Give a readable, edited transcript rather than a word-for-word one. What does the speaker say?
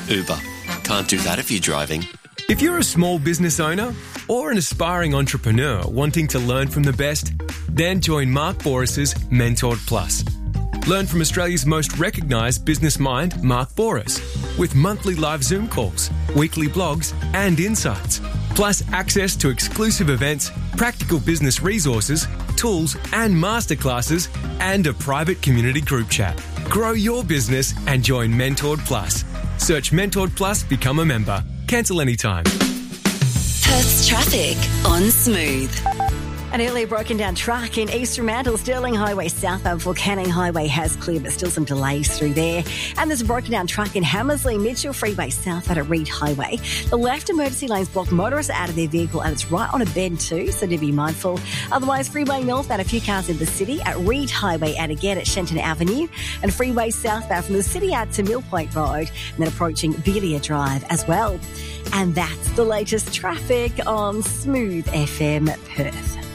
Uber. Can't do that if you're driving. If you're a small business owner or an aspiring entrepreneur wanting to learn from the best, then join Mark Boras's Mentored Plus. Learn from Australia's most recognised business mind, Mark Boras, with monthly live Zoom calls, weekly blogs and insights, plus access to exclusive events, practical business resources, tools and masterclasses, and a private community group chat. Grow your business and join Mentored Plus. Search Mentored Plus, become a member. Cancel anytime. Perth's traffic on Smooth. An earlier broken down truck in East Fremantle, Stirling Highway southbound for Canning Highway has cleared, but still some delays through there. And there's a broken down truck in Hammersley, Mitchell Freeway southbound at Reed Highway. The left emergency lane's blocked, motorists are out of their vehicle and it's right on a bend too, so do be mindful. Otherwise, Freeway northbound, a few cars in the city at Reed Highway and again at Shenton Avenue, and Freeway southbound from the city out to Mill Point Road and then approaching Belia Drive as well. And that's the latest traffic on Smooth FM Perth.